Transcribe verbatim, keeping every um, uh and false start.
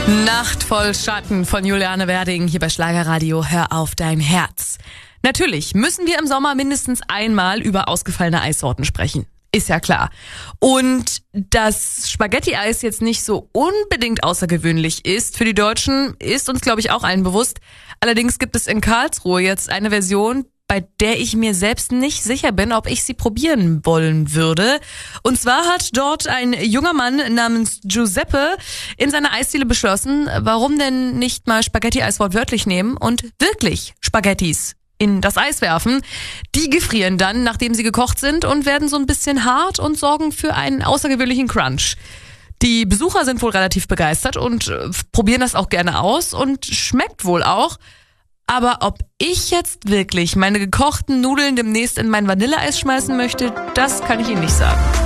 Nacht voll Schatten von Juliane Werding hier bei Schlagerradio. Hör auf dein Herz. Natürlich müssen wir im Sommer mindestens einmal über ausgefallene Eissorten sprechen. Ist ja klar. Und dass Spaghetti-Eis jetzt nicht so unbedingt außergewöhnlich ist für die Deutschen, ist uns, glaube ich, auch allen bewusst. Allerdings gibt es in Karlsruhe jetzt eine Version, bei der ich mir selbst nicht sicher bin, ob ich sie probieren wollen würde. Und zwar hat dort ein junger Mann namens Giuseppe in seiner Eisdiele beschlossen, warum denn nicht mal Spaghetti-Eis wortwörtlich nehmen und wirklich Spaghettis in das Eis werfen. Die gefrieren dann, nachdem sie gekocht sind, und werden so ein bisschen hart und sorgen für einen außergewöhnlichen Crunch. Die Besucher sind wohl relativ begeistert und äh, probieren das auch gerne aus und schmeckt wohl auch. Aber ob ich jetzt wirklich meine gekochten Nudeln demnächst in mein Vanilleeis schmeißen möchte, das kann ich Ihnen nicht sagen.